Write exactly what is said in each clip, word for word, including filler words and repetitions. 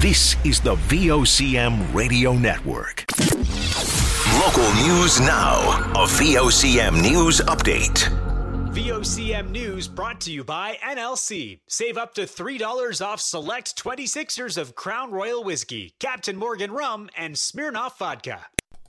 This is the V O C M Radio Network. Local news now. A V O C M News Update. V O C M News brought to you by N L C. Save up to three dollars off select twenty-sixers of Crown Royal Whiskey, Captain Morgan Rum, and Smirnoff Vodka.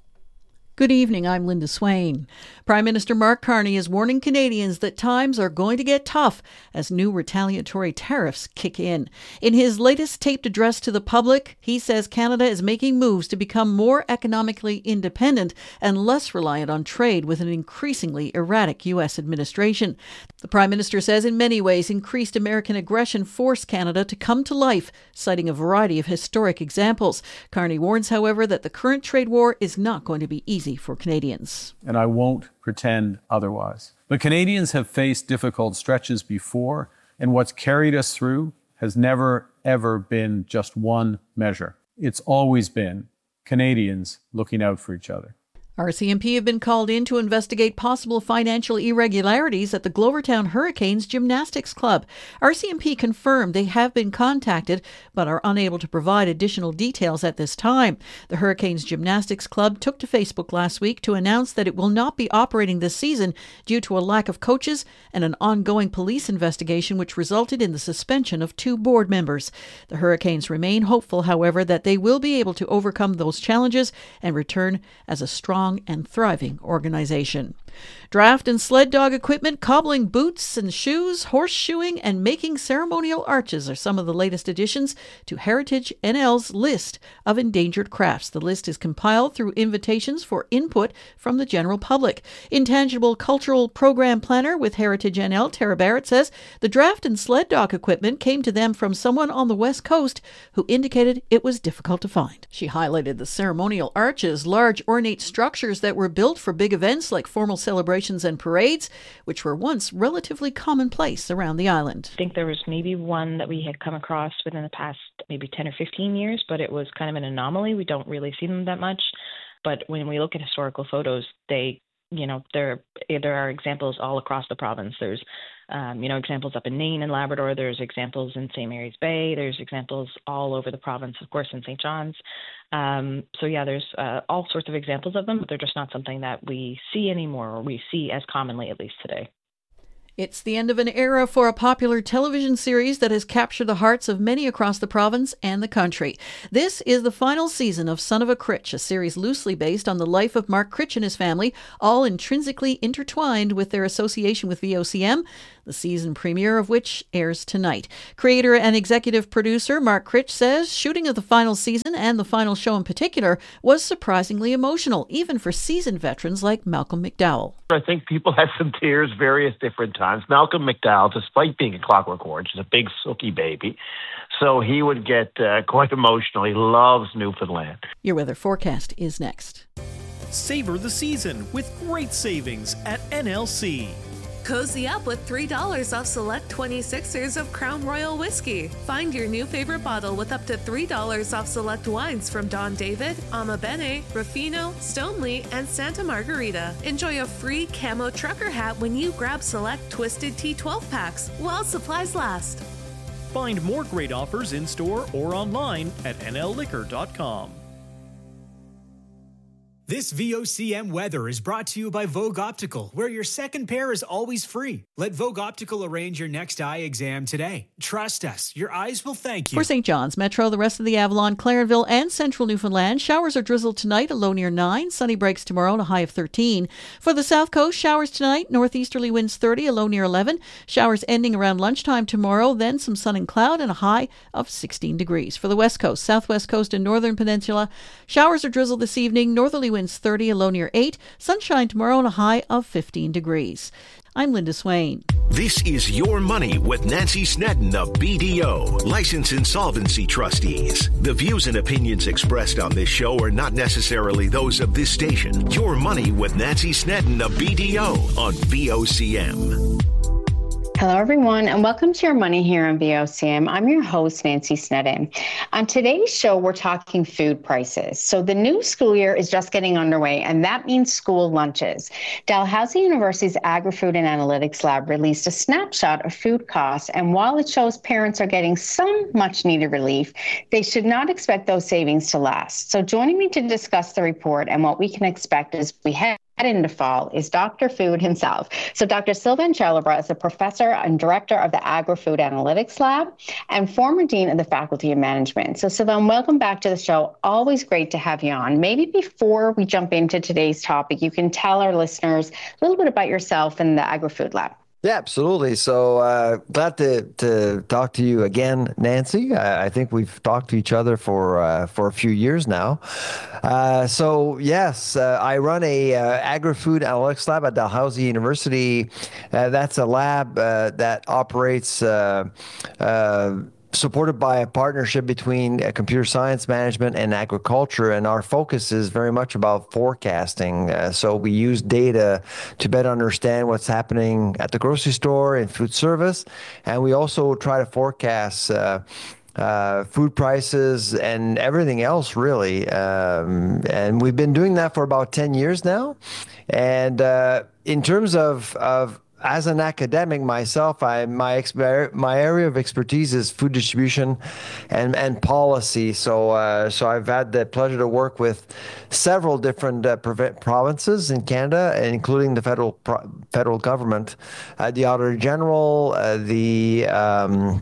Good evening, I'm Linda Swain. Prime Minister Mark Carney is warning Canadians that times are going to get tough as new retaliatory tariffs kick in. In his latest taped address to the public, he says Canada is making moves to become more economically independent and less reliant on trade with an increasingly erratic U S administration. The Prime Minister says in many ways increased American aggression forced Canada to come to life, citing a variety of historic examples. Carney warns, however, that the current trade war is not going to be easy for Canadians. And I won't pretend otherwise. But Canadians have faced difficult stretches before, and what's carried us through has never, ever been just one measure. It's always been Canadians looking out for each other. R C M P have been called in to investigate possible financial irregularities at the Glovertown Hurricanes Gymnastics Club. R C M P confirmed they have been contacted but are unable to provide additional details at this time. The Hurricanes Gymnastics Club took to Facebook last week to announce that it will not be operating this season due to a lack of coaches and an ongoing police investigation which resulted in the suspension of two board members. The Hurricanes remain hopeful, however, that they will be able to overcome those challenges and return as a strong and thriving organization. Draft and sled dog equipment, cobbling boots and shoes, horseshoeing, and making ceremonial arches are some of the latest additions to Heritage N L's list of endangered crafts. The list is compiled through invitations for input from the general public. Intangible Cultural Program Planner with Heritage N L, Tara Barrett, says the draft and sled dog equipment came to them from someone on the West Coast who indicated it was difficult to find. She highlighted the ceremonial arches, large ornate structures that were built for big events like formal celebrations and parades, which were once relatively commonplace around the island. I think there was maybe one that we had come across within the past maybe ten or fifteen years, but it was kind of an anomaly. We don't really see them that much. But when we look at historical photos, they, you know, there there are examples all across the province. There's, um, you know, examples up in Nain and Labrador. There's examples in Saint Mary's Bay. There's examples all over the province, of course, in Saint John's. Um, so, yeah, there's uh, all sorts of examples of them, but they're just not something that we see anymore, or we see as commonly, at least today. It's the end of an era for a popular television series that has captured the hearts of many across the province and the country. This is the final season of Son of a Critch, a series loosely based on the life of Mark Critch and his family, all intrinsically intertwined with their association with V O C M, the season premiere of which airs tonight. Creator and executive producer Mark Critch says shooting of the final season, and the final show in particular, was surprisingly emotional, even for seasoned veterans like Malcolm McDowell. I think people had some tears various different times. Malcolm McDowell, despite being a Clockwork Orange, is a big silky baby, so he would get uh, quite emotional. He loves Newfoundland. Your weather forecast is next. Savor the season with great savings at N L C. Cozy up with three dollars off select twenty-sixers of Crown Royal Whiskey. Find your new favorite bottle with up to three dollars off select wines from Don David, Ama Bene, Ruffino, Stoneleigh, and Santa Margarita. Enjoy a free camo trucker hat when you grab select Twisted Tea twelve packs while supplies last. Find more great offers in-store or online at N L liquor dot com. This V O C M weather is brought to you by Vogue Optical, where your second pair is always free. Let Vogue Optical arrange your next eye exam today. Trust us, your eyes will thank you. For Saint John's Metro, the rest of the Avalon, Clarenville, and central Newfoundland, showers or drizzle tonight, a low near nine. Sunny breaks tomorrow, and a high of thirteen. For the South Coast, showers tonight, northeasterly winds thirty, a low near eleven. Showers ending around lunchtime tomorrow, then some sun and cloud, and a high of sixteen degrees. For the West Coast, Southwest Coast, and Northern Peninsula, showers or drizzle this evening, northerly winds thirty, a low near eight. Sunshine tomorrow, and a high of fifteen degrees. I'm Linda Swain. This is Your Money with Nancy Snedden of B D O, Licensed Insolvency Trustees. The views and opinions expressed on this show are not necessarily those of this station. Your Money with Nancy Snedden of B D O on V O C M. Hello, everyone, and welcome to Your Money here on V O C M. I'm your host, Nancy Sneddon. On today's show, we're talking food prices. So the new school year is just getting underway, and that means school lunches. Dalhousie University's Agri-Food and Analytics Lab released a snapshot of food costs, and while it shows parents are getting some much-needed relief, they should not expect those savings to last. So joining me to discuss the report and what we can expect as we head into fall is Doctor Food himself. So Doctor Sylvain Charlebois is a professor and director of the Agri-Food Analytics Lab and former dean of the Faculty of Management. So Sylvain, welcome back to the show. Always great to have you on. Maybe before we jump into today's topic, you can tell our listeners a little bit about yourself and the Agri-Food Lab. Yeah, absolutely. So uh, glad to to talk to you again, Nancy. I, I think we've talked to each other for uh, for a few years now. Uh, so yes, uh, I run a uh, agri-food analytics lab at Dalhousie University. Uh, that's a lab uh, that operates Uh, uh, supported by a partnership between uh, computer science management and agriculture. And our focus is very much about forecasting. Uh, so we use data to better understand what's happening at the grocery store and food service. And we also try to forecast uh, Uh, food prices and everything else, really. Um, and we've been doing that for about ten years now. And uh, in terms of, of as an academic myself, I my exper- my area of expertise is food distribution and and policy. So uh, so I've had the pleasure to work with several different uh, prov- provinces in Canada, including the federal pro- federal government, uh, the Auditor General, uh, the um,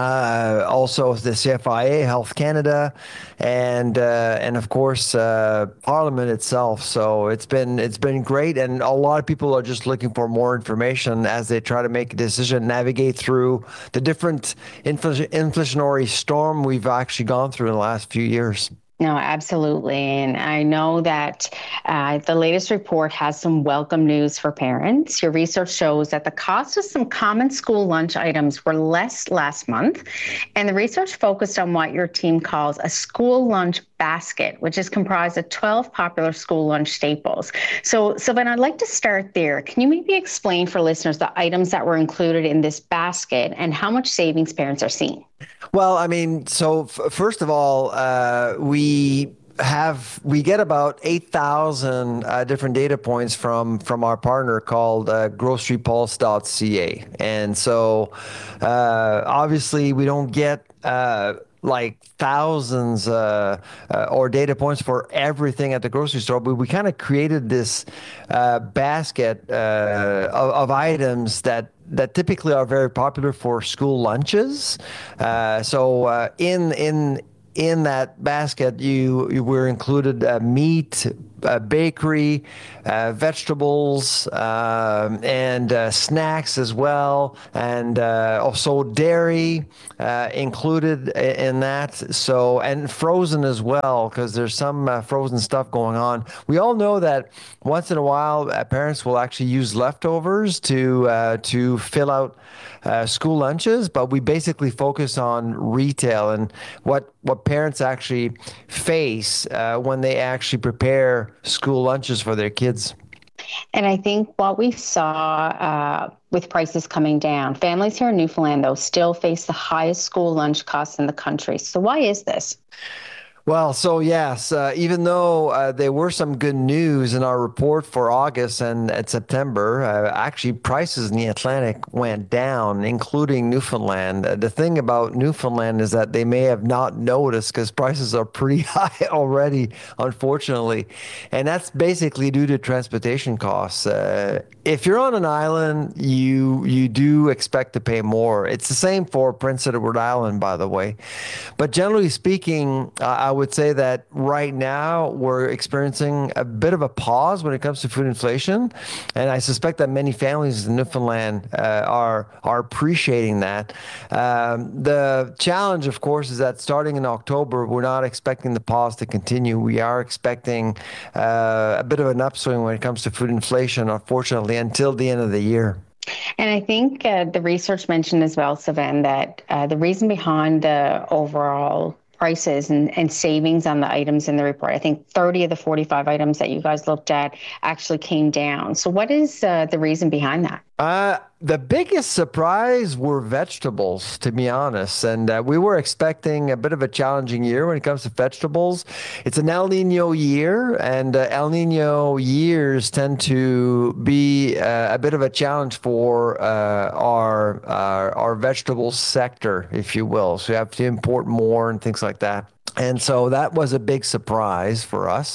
Uh, also the C F I A, Health Canada, and uh, and of course uh, Parliament itself. So it's been it's been great, and a lot of people are just looking for more information as they try to make a decision, navigate through the different infl- inflationary storm we've actually gone through in the last few years. No, absolutely. And I know that uh, the latest report has some welcome news for parents. Your research shows that the cost of some common school lunch items were less last month. And the research focused on what your team calls a school lunch basket, which is comprised of twelve popular school lunch staples. So, Sylvain, I'd like to start there. Can you maybe explain for listeners the items that were included in this basket and how much savings parents are seeing? Well, I mean, so f- first of all, uh, we have we get about eight thousand uh, different data points from from our partner called uh, grocery pulse dot c a. And so uh, obviously we don't get uh, like thousands uh, uh, or data points for everything at the grocery store, but we kind of created this uh, basket uh, of, of items that that typically are very popular for school lunches. Uh, so uh, in in in that basket, you, you were included uh, meat, uh, bakery, uh, vegetables, um, and uh, snacks as well, and uh, also dairy uh, included in that. So and frozen as well, because there's some uh, frozen stuff going on. We all know that once in a while, uh, parents will actually use leftovers to uh, to fill out uh, school lunches, but we basically focus on retail and what what parents actually face uh, when they actually prepare school lunches for their kids. And I think what we saw uh, with prices coming down, families here in Newfoundland, though, still face the highest school lunch costs in the country. So why is this? Well, so yes, uh, even though uh, there were some good news in our report for August and, and September, uh, actually prices in the Atlantic went down, including Newfoundland. Uh, the thing about Newfoundland is that they may have not noticed because prices are pretty high already, unfortunately. And that's basically due to transportation costs. Uh, if you're on an island, you you do expect to pay more. It's the same for Prince Edward Island, by the way. But generally speaking, uh, I would say that right now we're experiencing a bit of a pause when it comes to food inflation, and I suspect that many families in Newfoundland uh, are are appreciating that. Um, the challenge, of course, is that starting in October, we're not expecting the pause to continue. We are expecting uh, a bit of an upswing when it comes to food inflation, unfortunately, until the end of the year. And I think uh, the research mentioned as well, Sylvain, that uh, the reason behind the overall prices and, and savings on the items in the report, I think thirty of the forty-five items that you guys looked at actually came down. So what is uh, the reason behind that? Uh, The biggest surprise were vegetables, to be honest. And uh, we were expecting a bit of a challenging year when it comes to vegetables. It's an El Nino year, and uh, El Nino years tend to be uh, a bit of a challenge for uh, our, our our vegetable sector, if you will. So you have to import more and things like that. And so that was a big surprise for us.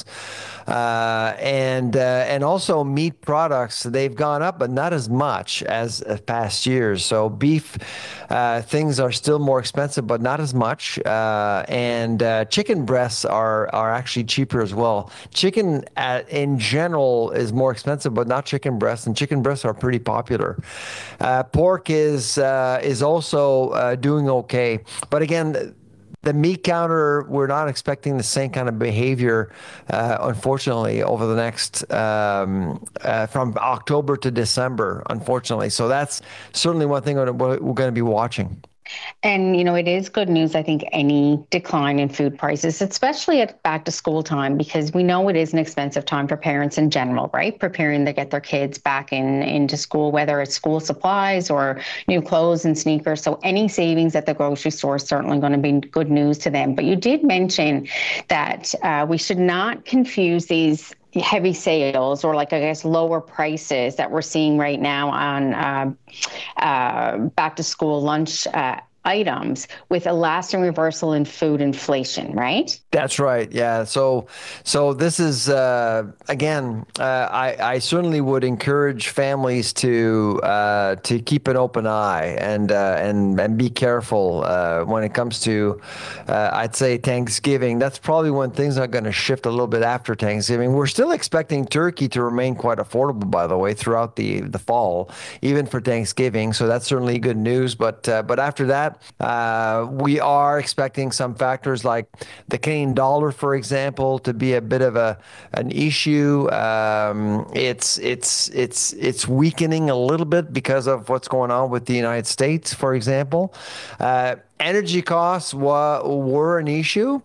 Uh, and uh, and also meat products, they've gone up, but not as much as uh, past years. So beef, uh, things are still more expensive, but not as much. Uh, and uh, chicken breasts are, are actually cheaper as well. Chicken at, in general is more expensive, but not chicken breasts. And chicken breasts are pretty popular. Uh, pork is, uh, is also uh, doing okay. But again, the meat counter, we're not expecting the same kind of behavior, uh, unfortunately, over the next, um, uh, from October to December, unfortunately. So that's certainly one thing we're going to be watching. And, you know, it is good news, I think, any decline in food prices, especially at back to school time, because we know it is an expensive time for parents in general, right? Preparing to get their kids back in into school, whether it's school supplies or new clothes and sneakers. So any savings at the grocery store is certainly going to be good news to them. But you did mention that uh, we should not confuse these heavy sales or like, I guess, lower prices that we're seeing right now on uh, uh, back to school lunch uh, items with a lasting reversal in food inflation, right? That's right. Yeah. So, so this is, uh, again, uh, I, I certainly would encourage families to, uh, to keep an open eye and, uh, and, and be careful, uh, when it comes to, uh, I'd say Thanksgiving. That's probably when things are going to shift a little bit after Thanksgiving. We're still expecting turkey to remain quite affordable, by the way, throughout the, the fall, even for Thanksgiving. So that's certainly good news. But, uh, but after that, Uh, we are expecting some factors like the Canadian dollar, for example, to be a bit of a an issue. Um, it's it's it's it's weakening a little bit because of what's going on with the United States, for example. Uh, Energy costs wa- were an issue.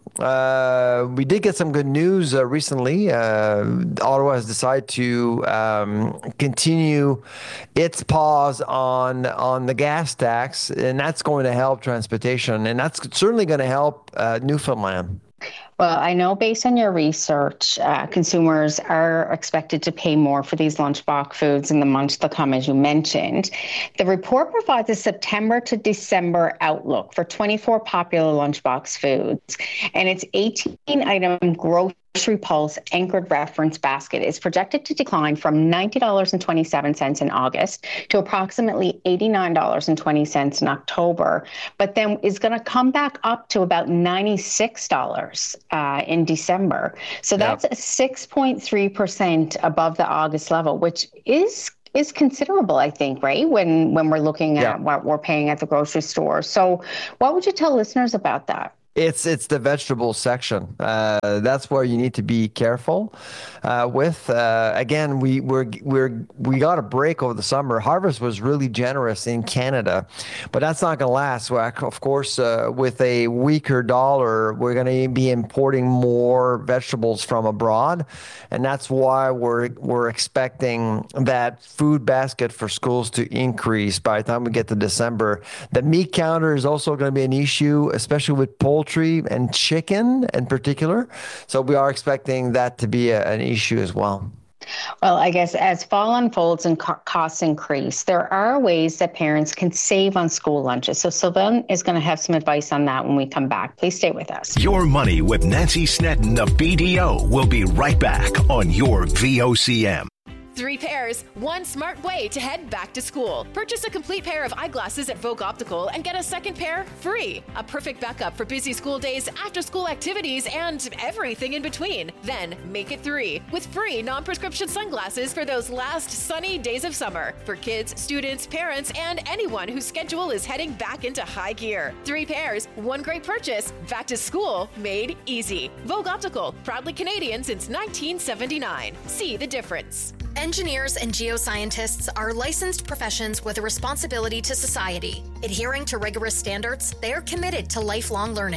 Uh, we did get some good news uh, recently. Uh, Ottawa has decided to um, continue its pause on on the gas tax, and that's going to help transportation, and that's certainly going to help uh, Newfoundland. Well, I know based on your research, uh, consumers are expected to pay more for these lunchbox foods in the months to come, as you mentioned. The report provides a September to December outlook for twenty-four popular lunchbox foods, and its eighteen-item growth Grocery Pulse anchored reference basket is projected to decline from ninety dollars and twenty-seven cents in August to approximately eighty-nine dollars and twenty cents in October, but then is going to come back up to about ninety-six dollars uh, in December. So that's yep. six point three percent above the August level, which is is considerable, I think, right? When when we're looking at yeah. what we're paying at the grocery store. So what would you tell listeners about that? It's it's the vegetable section. Uh, that's where you need to be careful uh, with. Uh, again, we we're we're we got a break over the summer. Harvest was really generous in Canada, but that's not going to last. Well, of course, uh, with a weaker dollar, we're going to be importing more vegetables from abroad, and that's why we're we're expecting that food basket for schools to increase by the time we get to December. The meat counter is also going to be an issue, especially with poultry. Poultry and chicken in particular. So we are expecting that to be a, an issue as well. Well, I guess as fall unfolds and co- costs increase, there are ways that parents can save on school lunches. So Sylvain is going to have some advice on that when we come back. Please stay with us. Your Money with Nancy Snedden of B D O will be right back on your V O C M. Three pairs, one smart way to head back to school. Purchase a complete pair of eyeglasses at Vogue Optical and get a second pair free. A perfect backup for busy school days, after-school activities, and everything in between. Then make it three with free non-prescription sunglasses for those last sunny days of summer for kids, students, parents, and anyone whose schedule is heading back into high gear. Three pairs, one great purchase. Back to school made easy. Vogue Optical, proudly Canadian since nineteen seventy-nine. See the difference. Engineers and geoscientists are licensed professions with a responsibility to society. Adhering to rigorous standards, they are committed to lifelong learning.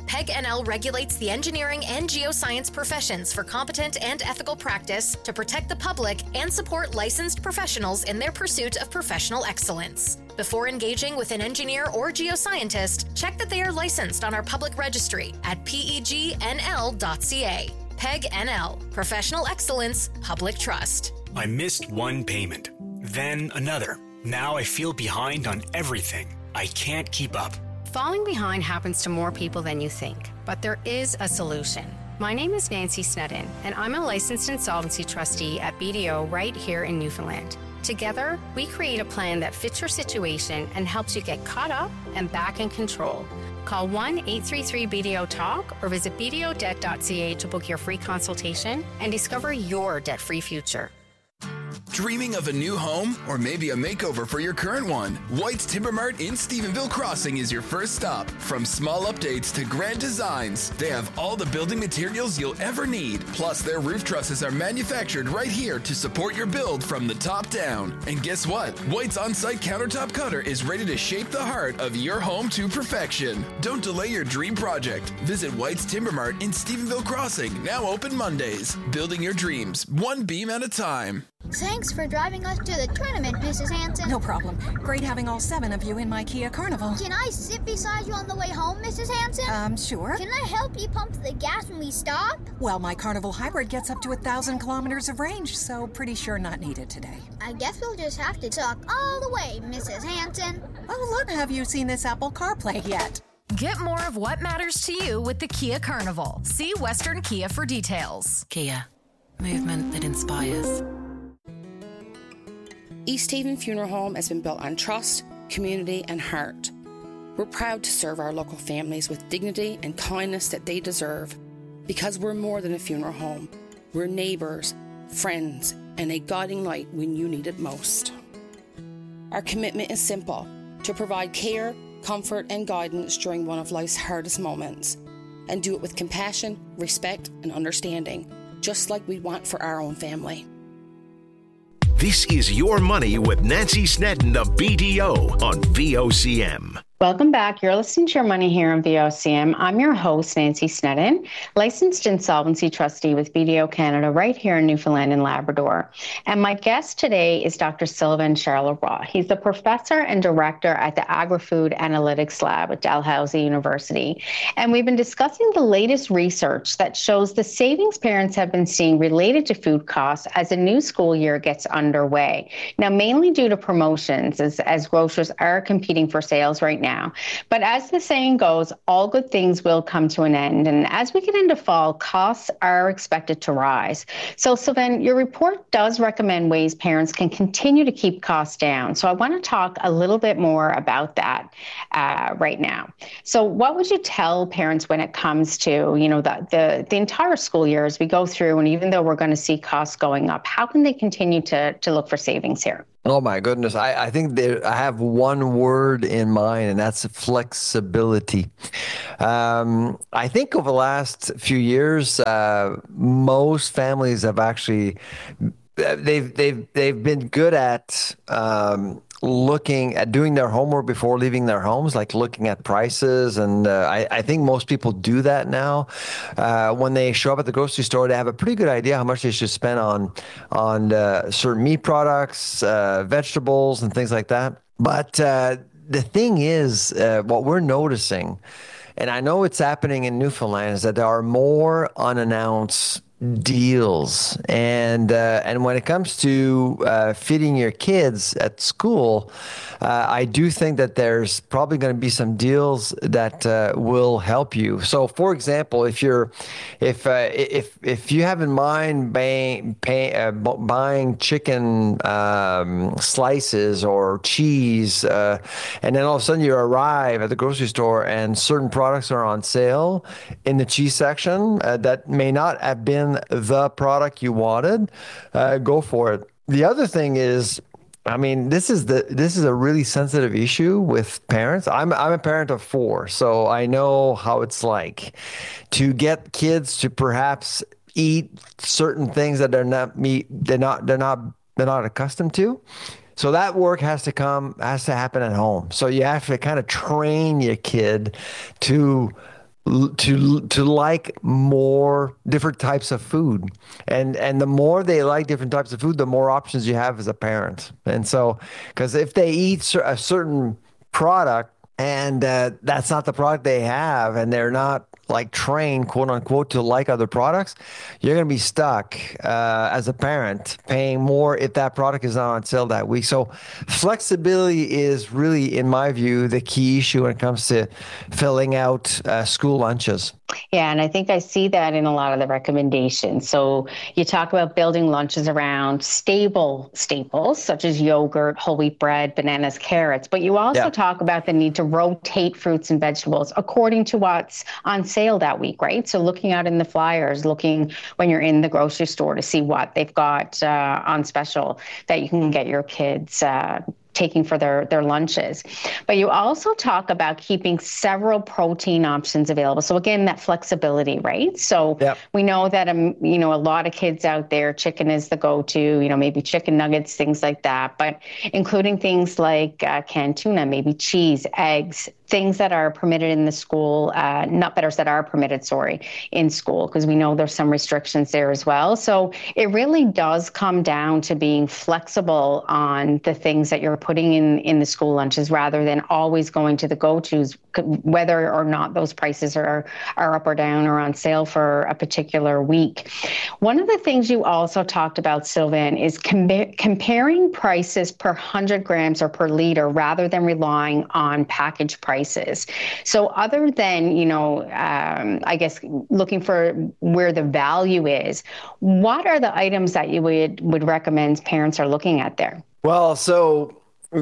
PEG N L regulates the engineering and geoscience professions for competent and ethical practice to protect the public and support licensed professionals in their pursuit of professional excellence. Before engaging with an engineer or geoscientist, check that they are licensed on our public registry at P E G N L dot C A. PEG N L, Professional Excellence, Public Trust. I missed one payment, then another. Now I feel behind on everything. I can't keep up. Falling behind happens to more people than you think, but there is a solution. My name is Nancy Snedden, and I'm a licensed insolvency trustee at B D O right here in Newfoundland. Together, we create a plan that fits your situation and helps you get caught up and back in control. Call one eight three three B D O talk or visit B D O debt dot C A to book your free consultation and discover your debt-free future. Dreaming of a new home or maybe a makeover for your current one? White's Timber Mart in Stephenville Crossing is your first stop. From small updates to grand designs, they have all the building materials you'll ever need. Plus, their roof trusses are manufactured right here to support your build from the top down. And guess what? White's on-site countertop cutter is ready to shape the heart of your home to perfection. Don't delay your dream project. Visit White's Timber Mart in Stephenville Crossing, now open Mondays. Building your dreams, one beam at a time. Thanks for driving us to the tournament, Missus Hanson. No problem. Great having all seven of you in my Kia Carnival. Can I sit beside you on the way home, Missus Hanson? Um, sure. Can I help you pump the gas when we stop? Well, my Carnival Hybrid gets up to a thousand kilometers of range, so pretty sure not needed today. I guess we'll just have to talk all the way, Missus Hanson. Oh, look, have you seen this Apple CarPlay yet? Get more of what matters to you with the Kia Carnival. See Western Kia for details. Kia. Movement that inspires. East Haven Funeral Home has been built on trust, community, and heart. We're proud to serve our local families with dignity and kindness that they deserve, because we're more than a funeral home. We're neighbours, friends, and a guiding light when you need it most. Our commitment is simple: to provide care, comfort, and guidance during one of life's hardest moments, and do it with compassion, respect, and understanding, just like we want for our own family. This is Your Money with Nancy Snedden of B D O on V O C M. Welcome back. You're listening to Your Money here on V O C M. I'm your host, Nancy Snedden, licensed insolvency trustee with B D O Canada right here in Newfoundland and Labrador. And my guest today is Doctor Sylvain Charleroi. He's the professor and director at the Agri-Food Analytics Lab at Dalhousie University. And we've been discussing the latest research that shows the savings parents have been seeing related to food costs as the new school year gets underway. Now, mainly due to promotions, as, as grocers are competing for sales right now. Now. But as the saying goes, all good things will come to an end. And as we get into fall, costs are expected to rise. So, Sylvain, your report does recommend ways parents can continue to keep costs down. So I want to talk a little bit more about that uh, right now. So what would you tell parents when it comes to, you know, the, the, the entire school year as we go through, and even though we're going to see costs going up, how can they continue to, to look for savings here? Oh my goodness. I, I think there, I have one word in mind, and that's flexibility. Um, I think over the last few years, uh, most families have actually, they've, they've, they've been good at, um, looking at doing their homework before leaving their homes, like looking at prices. And uh, I, I think most people do that now. Uh, when they show up at the grocery store, they have a pretty good idea how much they should spend on, on uh, certain meat products, uh, vegetables, and things like that. But uh, the thing is, uh, what we're noticing, and I know it's happening in Newfoundland, is that there are more unannounced deals. And uh, and when it comes to uh, feeding your kids at school, uh, I do think that there's probably going to be some deals that uh, will help you. So, for example, if you're if uh, if if you have in mind buying pay, uh, buying chicken um, slices or cheese, uh, and then all of a sudden you arrive at the grocery store and certain products are on sale in the cheese section uh, that may not have been the product you wanted, uh, go for it. The other thing is, I mean, this is the this is a really sensitive issue with parents. I'm I'm a parent of four, so I know how it's like to get kids to perhaps eat certain things that they're not meat they're not they're not they're not accustomed to. So that work has to come has to happen at home. So you have to kind of train your kid to to to like more different types of food, and and the more they like different types of food, the more options you have as a parent. And so, because if they eat a certain product and uh, that's not the product they have, and they're not like trained, quote unquote, to like other products, you're going to be stuck uh, as a parent paying more if that product is not on sale that week. So flexibility is really, in my view, the key issue when it comes to filling out uh, school lunches. Yeah, and I think I see that in a lot of the recommendations. So you talk about building lunches around stable staples such as yogurt, whole wheat bread, bananas, carrots, but you also yeah. talk about the need to rotate fruits and vegetables according to what's on sale that week, right? So looking out in the flyers, looking when you're in the grocery store to see what they've got uh, on special that you can get your kids uh, taking for their, their lunches. But you also talk about keeping several protein options available. So again, that flexibility, right? So yep. we know that, um, you know, a lot of kids out there, chicken is the go-to, you know, maybe chicken nuggets, things like that, but including things like uh, canned tuna, maybe cheese, eggs, things that are permitted in the school, uh, nut butters that are permitted, sorry, in school, because we know there's some restrictions there as well. So it really does come down to being flexible on the things that you're putting in, in the school lunches rather than always going to the go-tos, whether or not those prices are, are up or down or on sale for a particular week. One of the things you also talked about, Sylvain, is com- comparing prices per one hundred grams or per liter rather than relying on package prices. So other than, you know, um, I guess looking for where the value is, what are the items that you would, would recommend parents are looking at there? Well, so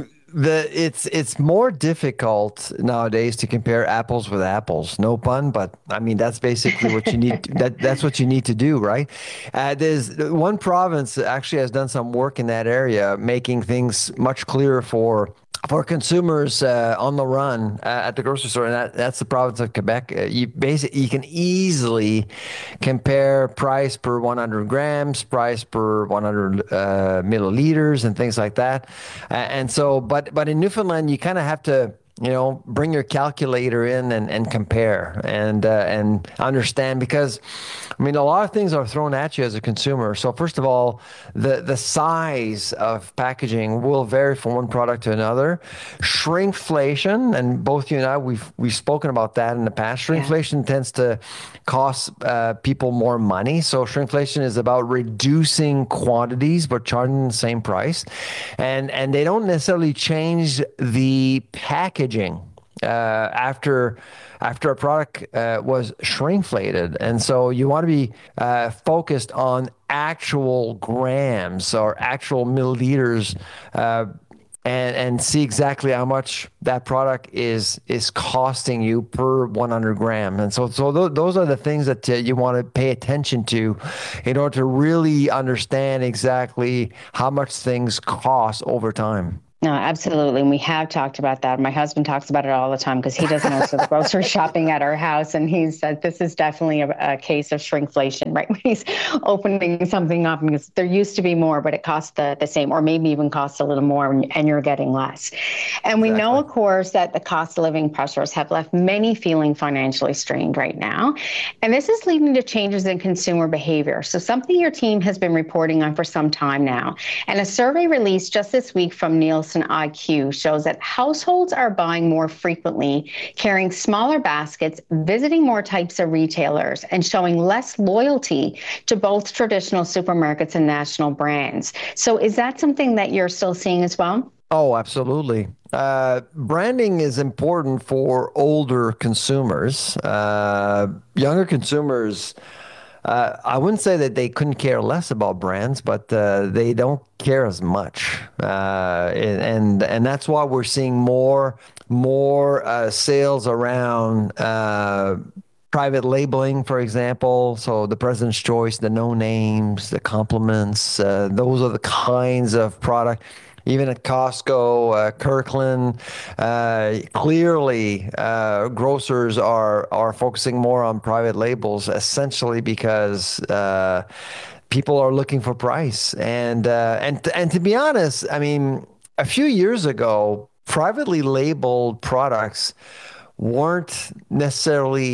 the it's it's more difficult nowadays to compare apples with apples. No pun, but I mean that's basically what you need. To, that that's what you need to do, right? Uh, there's one province that actually has done some work in that area, making things much clearer for. For consumers uh, on the run uh, at the grocery store, and that, that's the province of Quebec. Uh, you basically you can easily compare price per one hundred grams, price per one hundred uh, milliliters, and things like that. Uh, and so, but but in Newfoundland, you kind of have to, you know, bring your calculator in and, and compare and uh, and understand, because I mean, a lot of things are thrown at you as a consumer. So first of all, the, the size of packaging will vary from one product to another. Shrinkflation, and both you and I, we've we've spoken about that in the past. Shrinkflation yeah. tends to cost uh, people more money. So shrinkflation is about reducing quantities but charging the same price. And, and they don't necessarily change the packaging uh, after after a product uh, was shrinkflated. And so you want to be uh, focused on actual grams or actual milliliters uh, and and see exactly how much that product is is costing you per one hundred gram. And so so th- those are the things that uh, you want to pay attention to in order to really understand exactly how much things cost over time. No, absolutely. And we have talked about that. My husband talks about it all the time because he does most of the grocery shopping at our house. And he said this is definitely a, a case of shrinkflation, right? When he's opening something up, because there used to be more, but it costs the, the same, or maybe even costs a little more, and you're getting less. And we exactly. know, of course, that the cost of living pressures have left many feeling financially strained right now. And this is leading to changes in consumer behavior. So something your team has been reporting on for some time now. And a survey released just this week from Nielsen I Q shows that households are buying more frequently, carrying smaller baskets, visiting more types of retailers, and showing less loyalty to both traditional supermarkets and national brands. So is that something that you're still seeing as well? Oh, absolutely. Uh, branding is important for older consumers. Uh, younger consumers, Uh, I wouldn't say that they couldn't care less about brands, but uh, they don't care as much, uh, and and that's why we're seeing more more uh, sales around uh, private labeling, for example. So the President's Choice, the no names, the compliments, uh, those are the kinds of product. Even at Costco, uh, Kirkland, uh, clearly uh, grocers are are focusing more on private labels, essentially because uh, people are looking for price. And uh, and and to be honest, I mean, a few years ago, privately labeled products weren't necessarily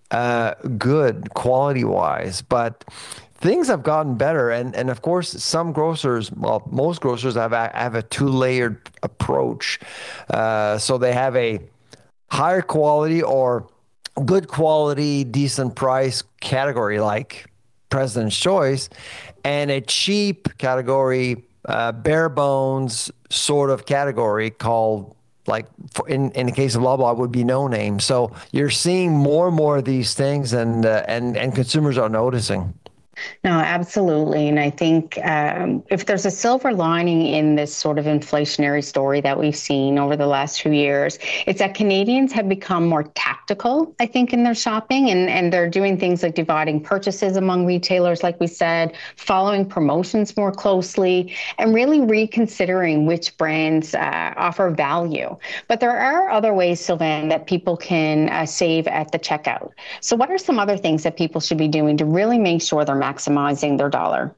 uh, good quality-wise, but things have gotten better. And, and of course, some grocers, well, most grocers have a, have a two-layered approach. Uh, so they have a higher quality or good quality, decent price category like President's Choice, and a cheap category, uh, bare bones sort of category called, like in, in the case of Loblaw, would be no name. So you're seeing more and more of these things, and uh, and and consumers are noticing. No, absolutely. And I think um, if there's a silver lining in this sort of inflationary story that we've seen over the last few years, it's that Canadians have become more tactical, I think, in their shopping. And, and they're doing things like dividing purchases among retailers, like we said, following promotions more closely, and really reconsidering which brands uh, offer value. But there are other ways, Sylvain, that people can uh, save at the checkout. So what are some other things that people should be doing to really make sure they're maximizing their dollar?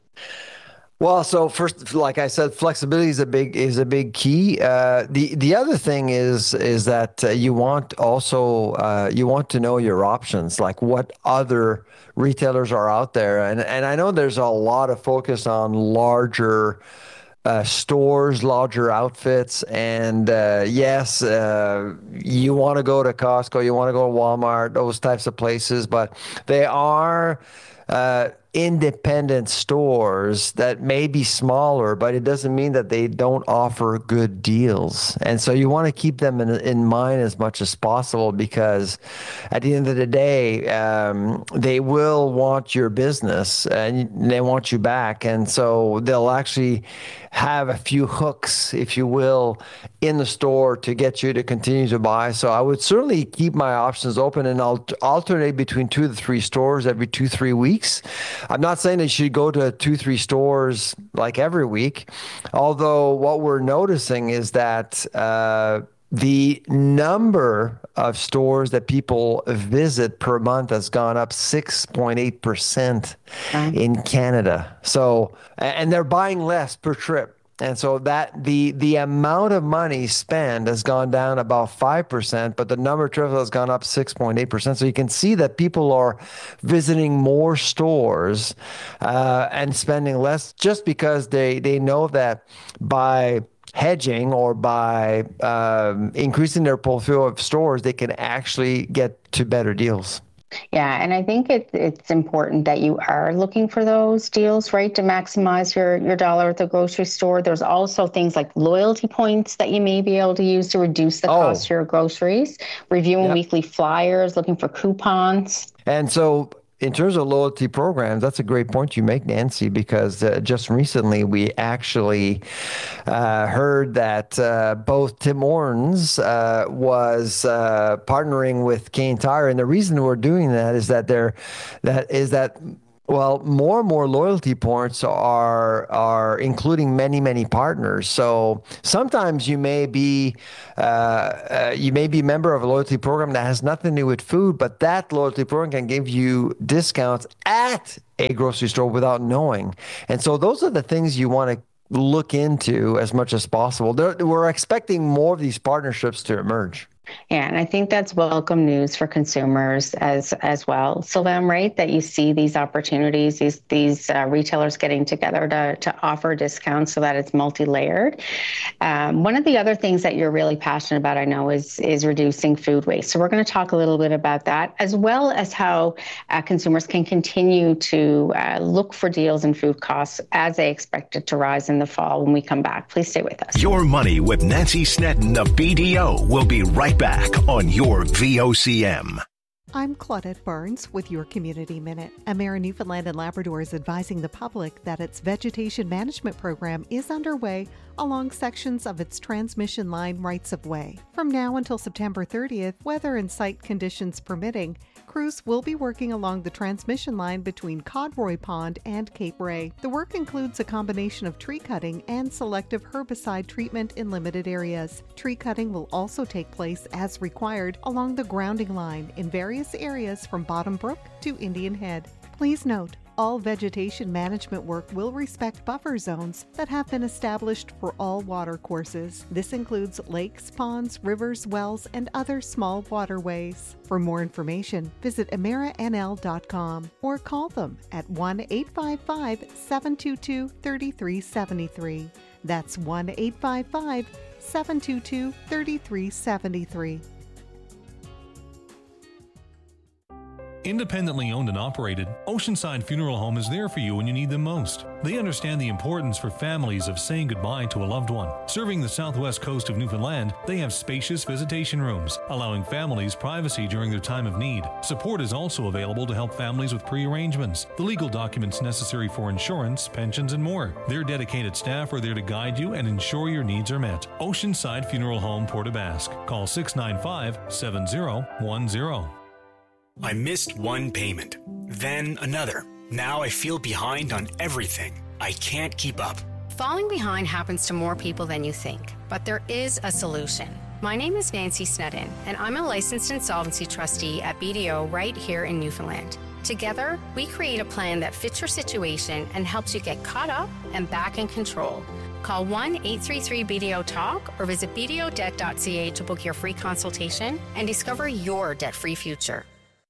Well, so first, like I said, flexibility is a big is a big key. Uh, the the other thing is is that uh, you want also uh, you want to know your options, like what other retailers are out there, and and I know there's a lot of focus on larger Uh, stores, larger outfits, and uh, yes, uh, you want to go to Costco, you want to go to Walmart, those types of places, but they are uh, independent stores that may be smaller, but it doesn't mean that they don't offer good deals. And so you want to keep them in, in mind as much as possible, because at the end of the day, um, they will want your business and they want you back. And so they'll actually have a few hooks, if you will, in the store to get you to continue to buy. So I would certainly keep my options open, and I'll alternate between two to three stores every two, three weeks. I'm not saying that you should go to two, three stores like every week, although what we're noticing is that uh, the number of stores that people visit per month has gone up six point eight percent in Canada. So, and they're buying less per trip. And so that the the amount of money spent has gone down about five percent, but the number of trips has gone up six point eight percent. So you can see that people are visiting more stores uh, and spending less, just because they, they know that by hedging or by um, increasing their portfolio of stores, they can actually get to better deals. Yeah, and I think it, it's important that you are looking for those deals, right, to maximize your, your dollar at the grocery store. There's also things like loyalty points that you may be able to use to reduce the oh. cost of your groceries, reviewing yep. weekly flyers, looking for coupons. And so in terms of loyalty programs, that's a great point you make, Nancy, because uh, just recently we actually uh, heard that uh, both Tim Hortons uh, was uh, partnering with Kane Tire, and the reason we're doing that is that they're that is that. Well, more and more loyalty points are are including many, many partners. So sometimes you may be uh, uh, you may be a member of a loyalty program that has nothing to do with food, but that loyalty program can give you discounts at a grocery store without knowing. And so those are the things you want to look into as much as possible. There, we're expecting more of these partnerships to emerge. Yeah, and I think that's welcome news for consumers as as well. Sylvain, right, that you see these opportunities, these these uh, retailers getting together to to offer discounts so that it's multi-layered. Um, one of the other things that you're really passionate about, I know, is is reducing food waste. So we're going to talk a little bit about that, as well as how uh, consumers can continue to uh, look for deals in food costs as they expect it to rise in the fall when we come back. Please stay with us. Your Money with Nancy Snedden of B D O will be right back on your V O C M. I'm Claudette Barnes with your Community Minute. Emera Newfoundland and Labrador is advising the public that its vegetation management program is underway along sections of its transmission line rights-of-way. From now until September thirtieth, weather and site conditions permitting, crews will be working along the transmission line between Codroy Pond and Cape Ray. The work includes a combination of tree cutting and selective herbicide treatment in limited areas. Tree cutting will also take place as required along the grounding line in various areas from Bottom Brook to Indian Head. Please note, all vegetation management work will respect buffer zones that have been established for all water courses. This includes lakes, ponds, rivers, wells, and other small waterways. For more information, visit emera n l dot com or call them at one eight five five, seven two two, three three seven three. That's one eight five five, seven two two, three three seven three. Independently owned and operated, Oceanside Funeral Home is there for you when you need them most. They understand the importance for families of saying goodbye to a loved one. Serving the southwest coast of Newfoundland, they have spacious visitation rooms, allowing families privacy during their time of need. Support is also available to help families with pre-arrangements, the legal documents necessary for insurance, pensions, and more. Their dedicated staff are there to guide you and ensure your needs are met. Oceanside Funeral Home, Port aux Basques. Call six nine five, seven zero one zero. I missed one payment, then another. Now I feel behind on everything. I can't keep up. Falling behind happens to more people than you think, but there is a solution. My name is Nancy Snedden, and I'm a licensed insolvency trustee at B D O right here in Newfoundland. Together, we create a plan that fits your situation and helps you get caught up and back in control. Call one eight three three B D O talk or visit b d o debt dot c a to book your free consultation and discover your debt-free future.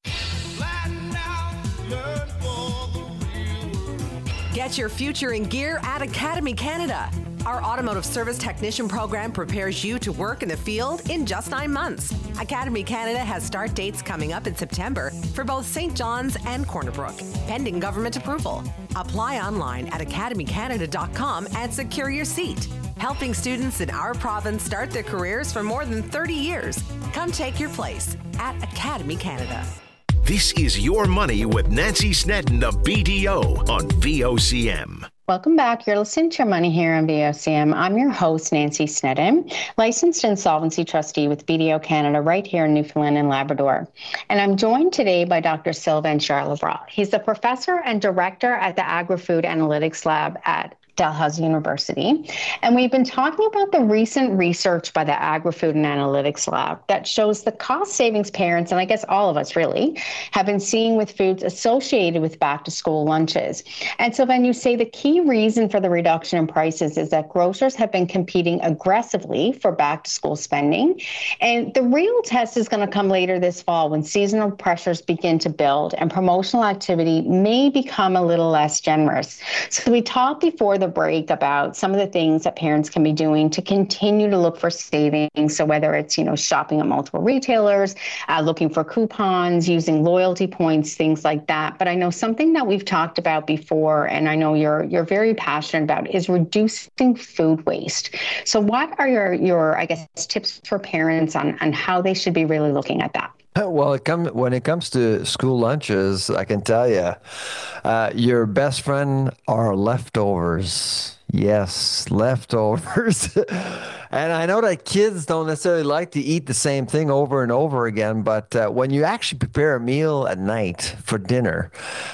Get your future in gear at Academy Canada. Our automotive service technician program prepares you to work in the field in just nine months. Academy Canada has start dates coming up in September for both Saint John's and Corner Brook, pending government approval. Apply online at academy canada dot com and secure your seat. Helping students in our province start their careers for more than thirty years. Come take your place at Academy Canada. This is Your Money with Nancy Snedden of B D O on V O C M. Welcome back. You're listening to Your Money here on V O C M. I'm your host, Nancy Snedden, licensed insolvency trustee with B D O Canada right here in Newfoundland and Labrador. And I'm joined today by Doctor Sylvain Charlebois. He's the professor and director at the Agri-Food Analytics Lab at Dalhousie University. And we've been talking about the recent research by the Agri-Food and Analytics Lab that shows the cost savings parents, and I guess all of us really, have been seeing with foods associated with back-to-school lunches. And so then you say the key reason for the reduction in prices is that grocers have been competing aggressively for back-to-school spending. And the real test is going to come later this fall when seasonal pressures begin to build and promotional activity may become a little less generous. So we talked before the break about some of the things that parents can be doing to continue to look for savings. So whether it's, you know, shopping at multiple retailers, uh, looking for coupons, using loyalty points, things like that. But I know something that we've talked about before, and I know you're you're very passionate about, is reducing food waste. So what are your, your I guess, tips for parents on, on how they should be really looking at that? Well, it come, when it comes to school lunches, I can tell you, uh, your best friend are leftovers. Yes, leftovers. And I know that kids don't necessarily like to eat the same thing over and over again, but uh, when you actually prepare a meal at night for dinner,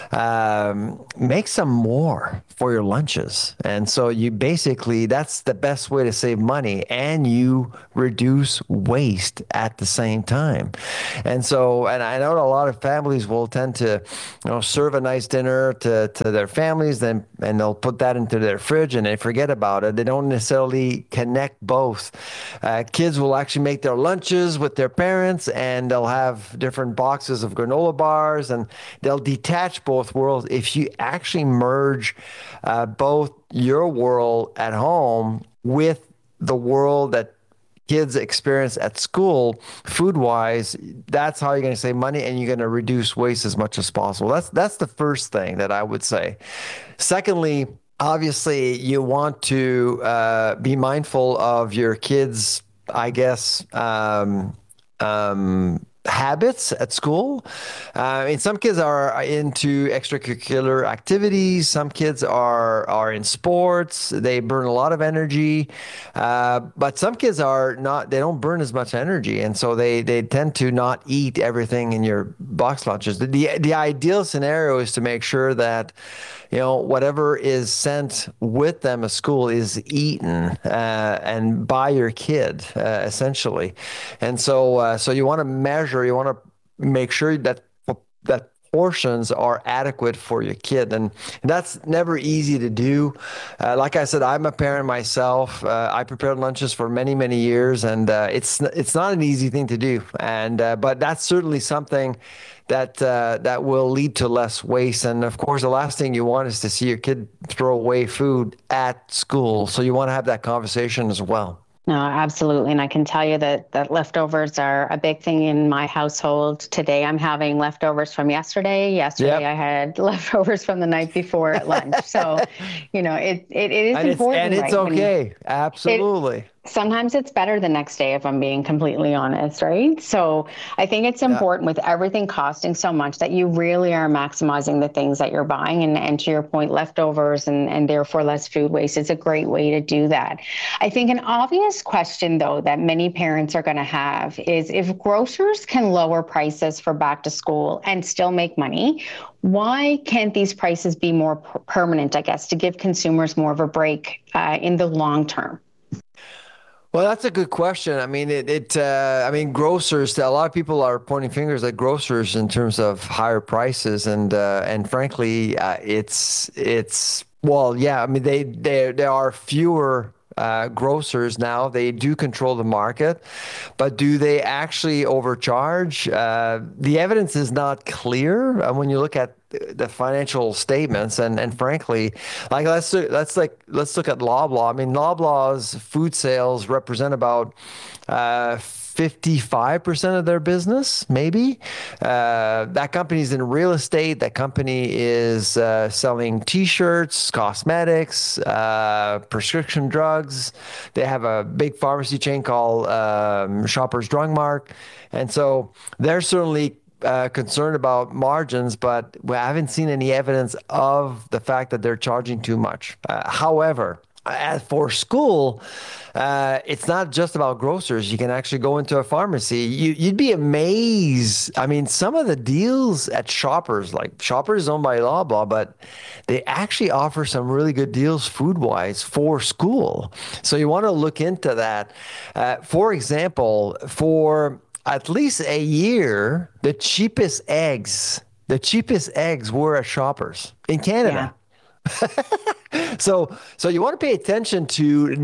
um, make some more for your lunches. And so you basically, that's the best way to save money, and you reduce waste at the same time. And so, and I know a lot of families will tend to, you know, serve a nice dinner to, to their families, then, and they'll put that into their fridge and they forget about it. They don't necessarily connect both. Uh, kids will actually make their lunches with their parents, and they'll have different boxes of granola bars, and they'll detach both worlds. If you actually merge uh, both your world at home with the world that kids experience at school, food-wise, that's how you're going to save money, and you're going to reduce waste as much as possible. That's that's the first thing that I would say. Secondly, obviously, you want to uh, be mindful of your kids', I guess, um, um, habits at school. Uh, I mean, some kids are into extracurricular activities. Some kids are are in sports. They burn a lot of energy. Uh, but some kids are not, they don't burn as much energy. And so they, they tend to not eat everything in your box lunches. The, the, the ideal scenario is to make sure that, you know, whatever is sent with them at school is eaten uh, and by your kid, uh, essentially. And so, uh, so you want to measure, you want to make sure that that portions are adequate for your kid. And that's never easy to do. Uh, like I said, I'm a parent myself. Uh, I prepared lunches for many, many years, and uh, it's it's not an easy thing to do. And uh, but that's certainly something that uh, that will lead to less waste. And of course, the last thing you want is to see your kid throw away food at school. So you want to have that conversation as well. No, absolutely. And I can tell you that, that leftovers are a big thing in my household. Today, I'm having leftovers from yesterday. Yesterday, yep. I had leftovers from the night before at lunch. So, you know, it, it, it is and important. It's, and it's right? okay. You, Absolutely. It, sometimes it's better the next day, if I'm being completely honest, right? So I think it's important yeah. with everything costing so much that you really are maximizing the things that you're buying. And, and to your point, leftovers and, and therefore less food waste is a great way to do that. I think an obvious question, though, that many parents are going to have is if grocers can lower prices for back to school and still make money, why can't these prices be more per- permanent, I guess, to give consumers more of a break uh, in the long term? Well, that's a good question. I mean, it, it uh, I mean, grocers, a lot of people are pointing fingers at grocers in terms of higher prices. And, uh, and frankly, uh, it's, it's, well, yeah, I mean, they, they, there are fewer Uh, grocers now. They do control the market, but do they actually overcharge? Uh, the evidence is not clear uh, when you look at the financial statements, and and frankly, like let's let's like let's look at Loblaw. I mean, Loblaw's food sales represent about uh, fifty-five percent of their business, maybe. Uh, that company's in real estate. That company is uh, selling T-shirts, cosmetics, uh, prescription drugs. They have a big pharmacy chain called um, Shoppers Drug Mart. And so they're certainly uh, concerned about margins, but we haven't seen any evidence of the fact that they're charging too much. Uh, however, as for school, uh, it's not just about grocers. You can actually go into a pharmacy. You, you'd be amazed. I mean, some of the deals at Shoppers, like Shoppers is owned by Loblaw, but they actually offer some really good deals food-wise for school. So you want to look into that. Uh, for example, for at least a year, the cheapest eggs, the cheapest eggs were at Shoppers in Canada. Yeah. So, so you want to pay attention to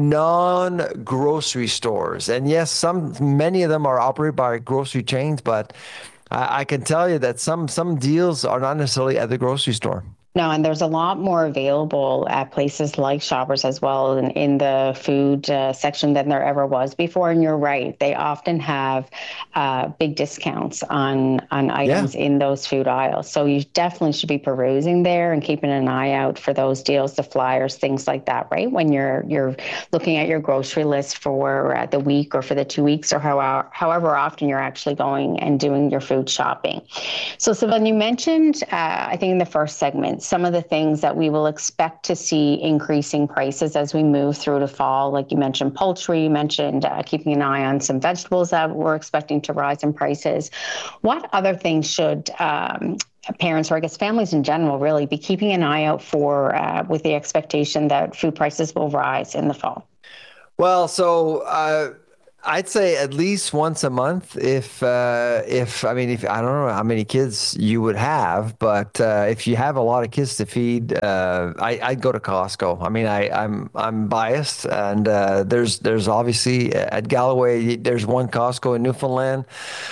non-grocery stores, and yes, some many of them are operated by grocery chains, but I, I can tell you that some some deals are not necessarily at the grocery store. No, and there's a lot more available at places like Shoppers as well in, in the food uh, section than there ever was before. And you're right, they often have uh, big discounts on on items yeah. in those food aisles. So you definitely should be perusing there and keeping an eye out for those deals, the flyers, things like that, right? When you're you're looking at your grocery list for uh, the week or for the two weeks or however, however often you're actually going and doing your food shopping. So, Sylvain, you mentioned, uh, I think in the first segment, some of the things that we will expect to see increasing prices as we move through the fall. Like you mentioned poultry, you mentioned uh, keeping an eye on some vegetables that we're expecting to rise in prices. What other things should um, parents, or I guess families in general, really be keeping an eye out for uh, with the expectation that food prices will rise in the fall? Well, so uh I'd say at least once a month. If, uh, if I mean, if I don't know how many kids you would have, but uh, if you have a lot of kids to feed, uh, I, I'd go to Costco. I mean, I, I'm I'm biased, and uh, there's there's obviously at Galloway there's one Costco in Newfoundland.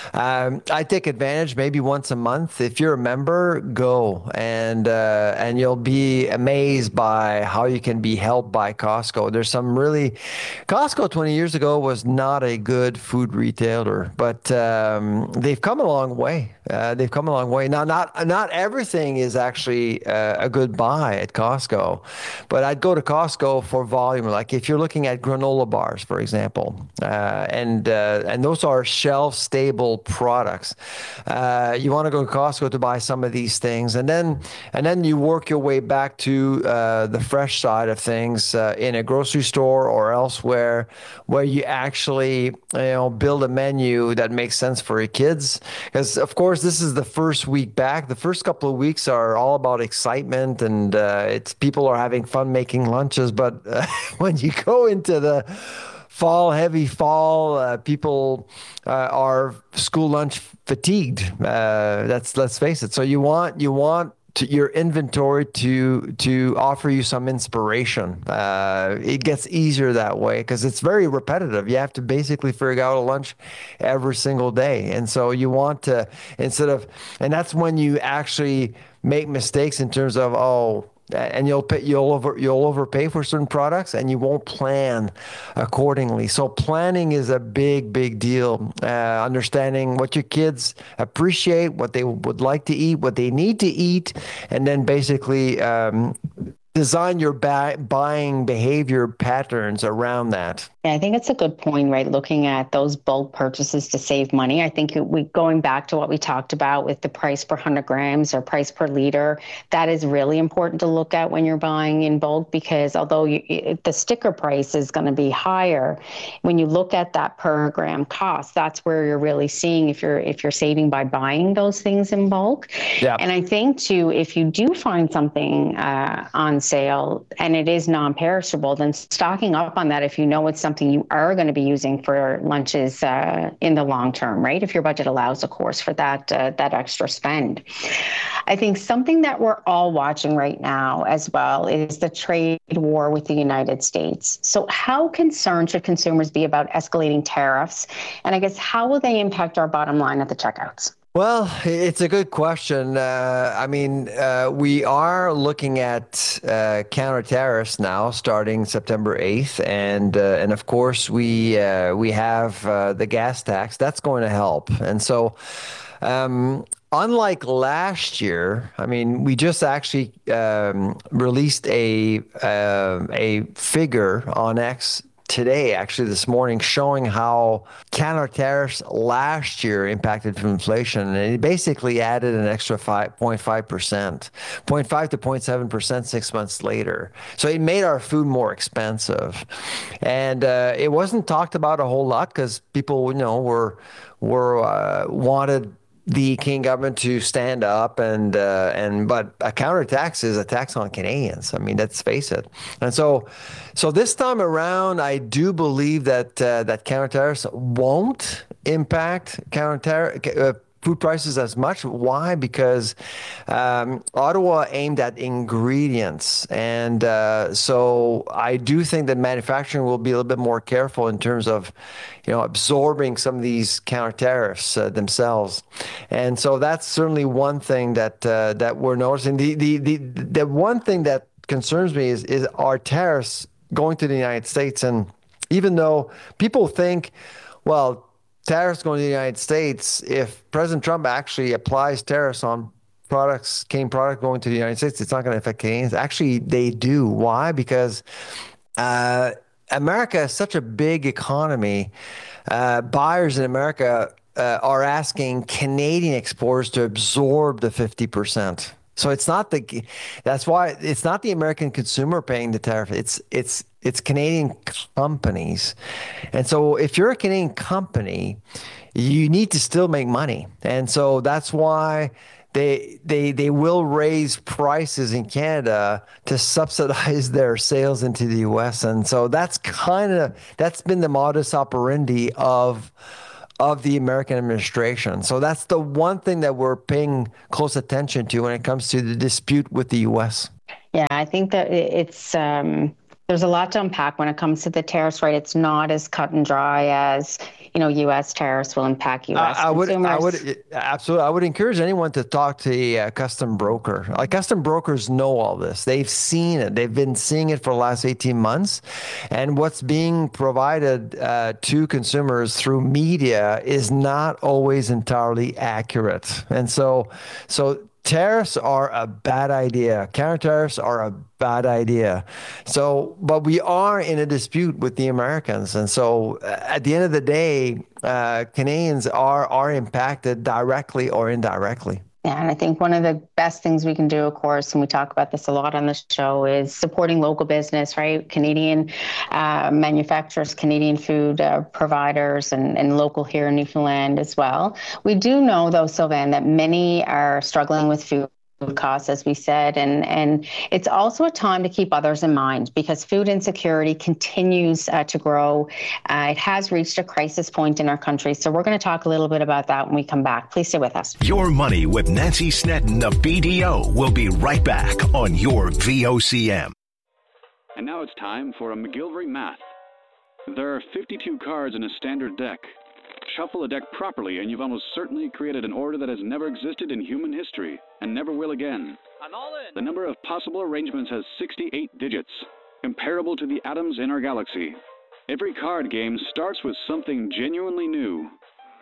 Um, I take advantage maybe once a month. If you're a member, go and uh, and you'll be amazed by how you can be helped by Costco. There's some really Costco twenty years ago was not a good food retailer, but um, they've come a long way. Uh, they've come a long way. Now, not not everything is actually uh, a good buy at Costco, but I'd go to Costco for volume. Like if you're looking at granola bars, for example, uh, and uh, and those are shelf-stable products. Uh, you want to go to Costco to buy some of these things, and then and then you work your way back to uh, the fresh side of things uh, in a grocery store or elsewhere, where you actually you know, build a menu that makes sense for your kids. Because, of course, this is the first week back. The first couple of weeks are all about excitement, and uh, it's people are having fun making lunches. But uh, when you go into the fall, heavy fall, uh, people uh, are school lunch fatigued. Uh, that's let's face it. So you want you want to, your inventory to to offer you some inspiration. Uh, it gets easier that way because it's very repetitive. You have to basically figure out a lunch every single day, and so you want to instead of, and that's when you actually make mistakes in terms of oh. And you'll pay, you'll over you'll overpay for certain products, and you won't plan accordingly. So planning is a big, big deal. Uh, understanding what your kids appreciate, what they would like to eat, what they need to eat, and then basically um, design your buy, buying behavior patterns around that. Yeah, I think it's a good point, right? Looking at those bulk purchases to save money. I think we going back to what we talked about with the price per one hundred grams or price per liter, that is really important to look at when you're buying in bulk, because although you, the sticker price is going to be higher, when you look at that per gram cost, that's where you're really seeing if you're if you're saving by buying those things in bulk. Yeah. And I think too, if you do find something uh, on sale and it is non-perishable, then stocking up on that if you know it's something you are going to be using for lunches uh, in the long term, right? If your budget allows, of course, for that uh, that extra spend. I think something that we're all watching right now as well is the trade war with the United States. So how concerned should consumers be about escalating tariffs? And I guess how will they impact our bottom line at the checkouts? Well, it's a good question. Uh, I mean, uh, we are looking at uh, counter tariffs now, starting September eighth, and uh, and of course we uh, we have uh, the gas tax that's going to help, and so. Um, Unlike last year, I mean, we just actually um, released a uh, a figure on X today, actually this morning, showing how counter tariffs last year impacted inflation, and it basically added an extra five point five percent, zero point five to zero point seven percent six months later. So it made our food more expensive, and uh, it wasn't talked about a whole lot because people, you know, were were uh, wanted the Canadian government to stand up and uh, and but a counter tax is a tax on Canadians. I mean, let's face it. And so, so this time around, I do believe that uh, that counter tariffs won't impact counter tariff. Uh, food prices as much. Why? Because um, Ottawa aimed at ingredients. And uh, so I do think that manufacturing will be a little bit more careful in terms of, you know, absorbing some of these counter tariffs uh, themselves. And so that's certainly one thing that uh, that we're noticing. The, the, the, the one thing that concerns me is, is our tariffs going to the United States. And even though people think, well, tariffs going to the United States, if President Trump actually applies tariffs on products, Canadian product going to the United States, it's not going to affect Canadians. Actually, they do. Why? Because uh, America is such a big economy. Uh, buyers in America uh, are asking Canadian exporters to absorb the fifty percent. So it's not the, that's why it's not the American consumer paying the tariff. It's, it's, it's Canadian companies. And so if you're a Canadian company, you need to still make money. And so that's why they, they, they will raise prices in Canada to subsidize their sales into the U S. And so that's kind of, that's been the modus operandi of, of the American administration. So that's the one thing that we're paying close attention to when it comes to the dispute with the U S. Yeah, I think that it's um, there's a lot to unpack when it comes to the tariffs, right? It's not as cut and dry as, you know, U S tariffs will impact U S I, I would, consumers. I would absolutely. I would encourage anyone to talk to a uh, custom broker. Like custom brokers know all this. They've seen it. They've been seeing it for the last eighteen months, and what's being provided uh, to consumers through media is not always entirely accurate. And so, so. Tariffs are a bad idea. Counter tariffs are a bad idea. So, but we are in a dispute with the Americans. And so uh, at the end of the day, uh, Canadians are, are impacted directly or indirectly. Yeah, and I think one of the best things we can do, of course, and we talk about this a lot on the show, is supporting local business, right? Canadian uh, manufacturers, Canadian food uh, providers, and, and local here in Newfoundland as well. We do know, though, Sylvain, that many are struggling with food costs, as we said, and and it's also a time to keep others in mind because food insecurity continues uh, to grow. Uh, it has reached a crisis point in our country, so we're going to talk a little bit about that when we come back. Please stay with us. Your Money with Nancy Snedden of B D O will be right back on your V O C M. And now it's time for a McGilvery Math. There are fifty-two cards in a standard deck. Shuffle a deck properly and you've almost certainly created an order that has never existed in human history and never will again. I'm all in. The number of possible arrangements has sixty-eight digits, comparable to the atoms in our galaxy. Every card game starts with something genuinely new.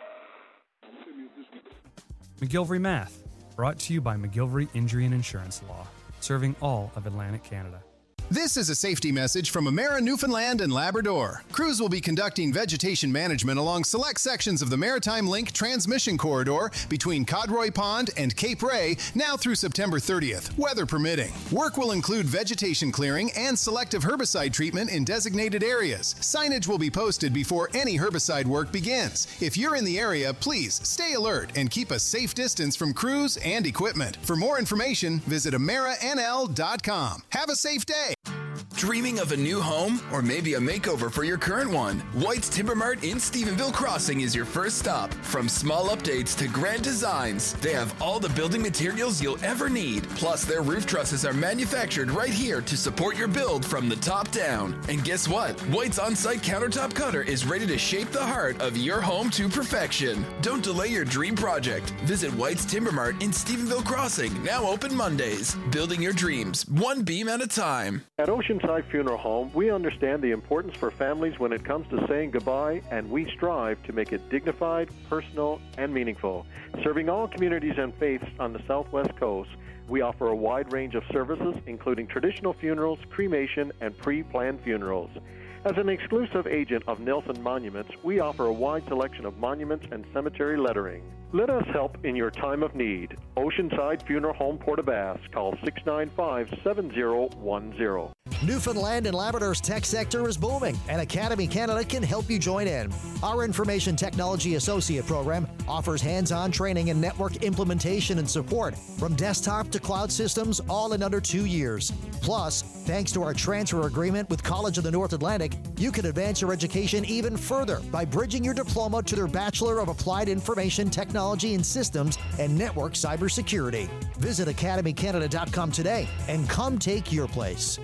McGilvery Math, brought to you by McGilvery Injury and Insurance Law, serving all of Atlantic Canada. This is a safety message from Emera Newfoundland and Labrador. Crews will be conducting vegetation management along select sections of the Maritime Link transmission corridor between Codroy Pond and Cape Ray now through September thirtieth, weather permitting. Work will include vegetation clearing and selective herbicide treatment in designated areas. Signage will be posted before any herbicide work begins. If you're in the area, please stay alert and keep a safe distance from crews and equipment. For more information, visit emera n l dot com. Have a safe day. Dreaming of a new home or maybe a makeover for your current one? White's Timber Mart in Stephenville Crossing is your first stop. From small updates to grand designs, they have all the building materials you'll ever need. Plus, their roof trusses are manufactured right here to support your build from the top down. And guess what? White's on-site countertop cutter is ready to shape the heart of your home to perfection. Don't delay your dream project. Visit White's Timber Mart in Stephenville Crossing, now open Mondays. Building your dreams, one beam at a time. At Oceanside Funeral Home, we understand the importance for families when it comes to saying goodbye, and we strive to make it dignified, personal, and meaningful. Serving all communities and faiths on the Southwest Coast, we offer a wide range of services, including traditional funerals, cremation, and pre-planned funerals. As an exclusive agent of Nelson Monuments, we offer a wide selection of monuments and cemetery lettering. Let us help in your time of need. Oceanside Funeral Home, Port-aux-Basques. Call six nine five, seven zero one zero. Newfoundland and Labrador's tech sector is booming, and Academy Canada can help you join in. Our Information Technology Associate program offers hands-on training in network implementation and support, from desktop to cloud systems, all in under two years. Plus, thanks to our transfer agreement with College of the North Atlantic, you can advance your education even further by bridging your diploma to their Bachelor of Applied Information Technology and Systems and Network Cybersecurity. Visit academy canada dot com today and come take your place.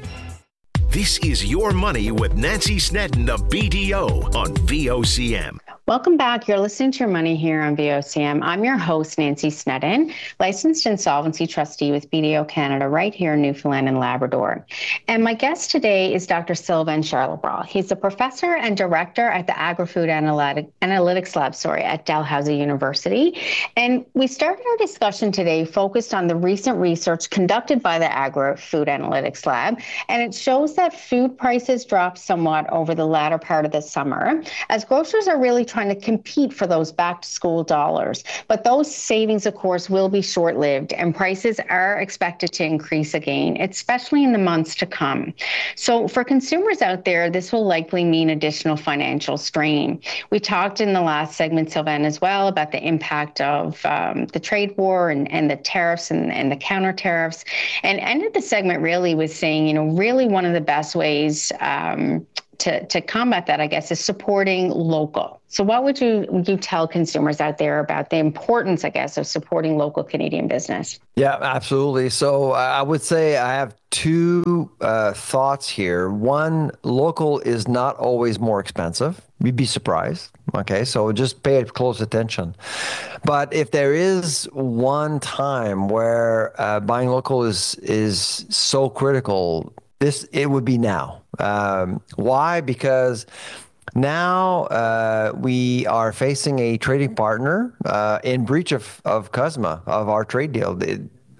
This is Your Money with Nancy Snedden of B D O on V O C M. Welcome back. You're listening to Your Money here on V O C M. I'm your host, Nancy Snedden, licensed insolvency trustee with B D O Canada right here in Newfoundland and Labrador. And my guest today is Doctor Sylvain Charlebois. He's a professor and director at the Agri-Food Analytic, Analytics Lab sorry, at Dalhousie University. And we started our discussion today focused on the recent research conducted by the Agri-Food Analytics Lab. And it shows that food prices dropped somewhat over the latter part of the summer, as grocers are really trying to compete for those back-to-school dollars. But those savings, of course, will be short-lived, and prices are expected to increase again, especially in the months to come. So for consumers out there, this will likely mean additional financial strain. We talked in the last segment, Sylvain, as well, about the impact of um, the trade war and, and the tariffs and, and the counter tariffs, and ended the segment really with saying, you know, really one of the best ways um, to, to combat that, I guess, is supporting local. So what would you would you tell consumers out there about the importance, I guess, of supporting local Canadian business? Yeah, absolutely. So I would say I have two uh, thoughts here. One, local is not always more expensive. You'd be surprised. Okay, so just pay close attention. But if there is one time where uh, buying local is is so critical, this it would be now. Um, why? Because now uh, we are facing a trading partner uh, in breach of, of CUSMA, of our trade deal. It,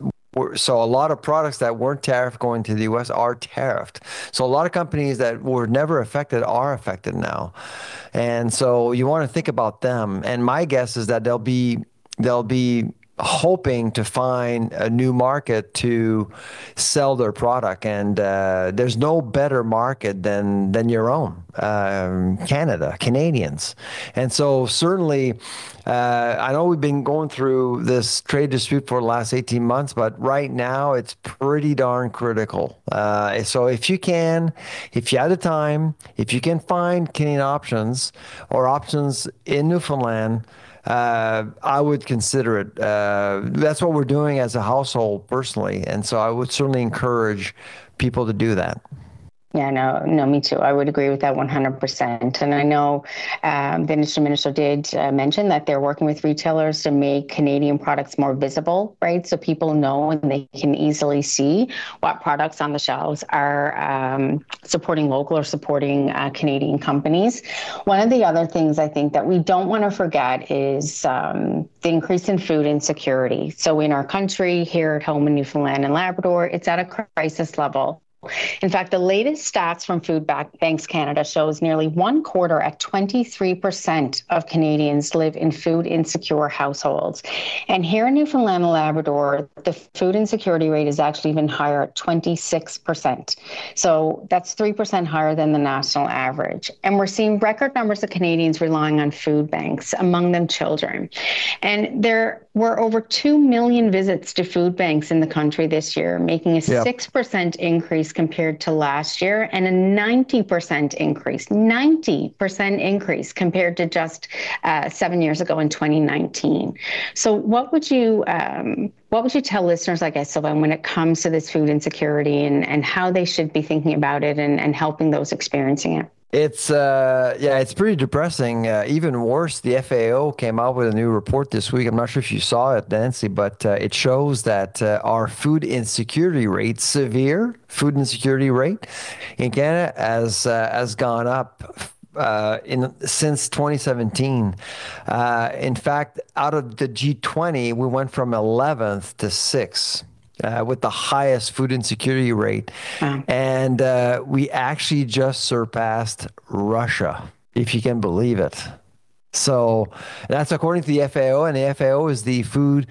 so a lot of products that weren't tariffed going to the U S are tariffed. So a lot of companies that were never affected are affected now. And so you want to think about them. And my guess is that there'll be there'll be hoping to find a new market to sell their product. And uh, there's no better market than than your own, um, Canada, Canadians. And so certainly, uh, I know we've been going through this trade dispute for the last eighteen months, but right now it's pretty darn critical. Uh, so if you can, if you have the time, if you can find Canadian options or options in Newfoundland, Uh, I would consider it. Uh, that's what we're doing as a household personally. And so I would certainly encourage people to do that. Yeah, no, no, me too. I would agree with that one hundred percent. And I know um, the industry minister did uh, mention that they're working with retailers to make Canadian products more visible, right? So people know and they can easily see what products on the shelves are um, supporting local or supporting uh, Canadian companies. One of the other things I think that we don't want to forget is um, the increase in food insecurity. So in our country, here at home in Newfoundland and Labrador, it's at a crisis level. In fact, the latest stats from Food Banks Canada shows nearly one quarter at twenty-three percent of Canadians live in food insecure households. And here in Newfoundland and Labrador, the food insecurity rate is actually even higher at twenty-six percent. So that's three percent higher than the national average. And we're seeing record numbers of Canadians relying on food banks, among them children. And there were over two million visits to food banks in the country this year, making a yep. six percent increase compared to last year and a ninety percent increase, ninety percent increase compared to just uh, seven years ago in twenty nineteen. So what would you um, what would you tell listeners, I guess, Sylvain, when it comes to this food insecurity and, and how they should be thinking about it and, and helping those experiencing it? It's, uh, yeah, it's pretty depressing. Uh, even worse, the F A O came out with a new report this week. I'm not sure if you saw it, Nancy, but uh, it shows that uh, our food insecurity rate, severe food insecurity rate in Canada has, uh, has gone up Uh, in since twenty seventeen. Uh, in fact, out of the G twenty, we went from eleventh to sixth. Uh, with the highest food insecurity rate. Wow. And uh, we actually just surpassed Russia, if you can believe it. So that's according to the F A O, and the F A O is the Food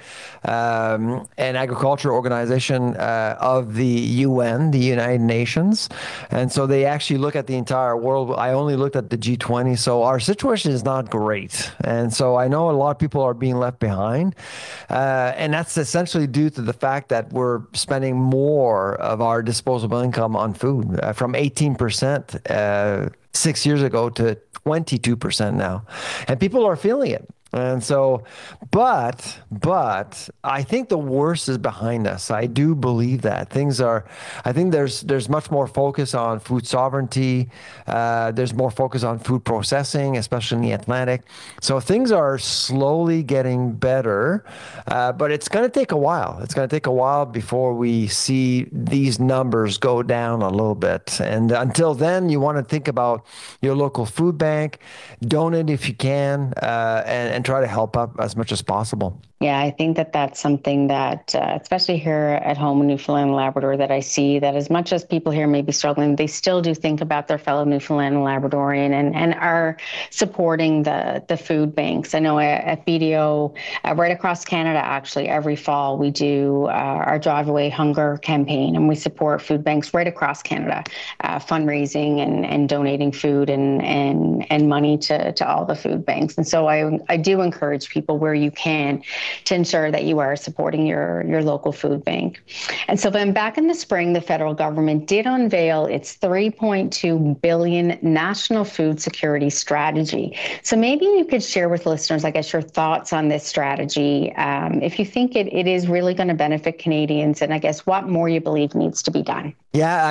um, and Agriculture Organization uh, of the U N, the United Nations. And so they actually look at the entire world. I only looked at the G twenty, so our situation is not great. And so I know a lot of people are being left behind. Uh, and that's essentially due to the fact that we're spending more of our disposable income on food, uh, from eighteen percent uh, six years ago to twenty-two percent now. And people are feeling it. And so, but, but I think the worst is behind us. I do believe that things are, I think there's, there's much more focus on food sovereignty. Uh, there's more focus on food processing, especially in the Atlantic. So things are slowly getting better, uh, but it's going to take a while. It's going to take a while before we see these numbers go down a little bit. And until then, you want to think about your local food bank, donate if you can, uh, and, and try to help up as much as possible. Yeah, I think that that's something that, uh, especially here at home in Newfoundland and Labrador, that I see that as much as people here may be struggling, they still do think about their fellow Newfoundland and Labradorian and, and are supporting the, the food banks. I know at, at B D O, uh, right across Canada, actually, every fall we do uh, our Drive Away Hunger campaign, and we support food banks right across Canada, uh, fundraising and, and donating food and, and, and money to, to all the food banks. And so I, I do encourage people where you can to ensure that you are supporting your, your local food bank. And so then back in the spring, the federal government did unveil its three point two billion dollars national food security strategy. So maybe you could share with listeners, I guess, your thoughts on this strategy, um, if you think it, it is really going to benefit Canadians, and I guess what more you believe needs to be done. Yeah,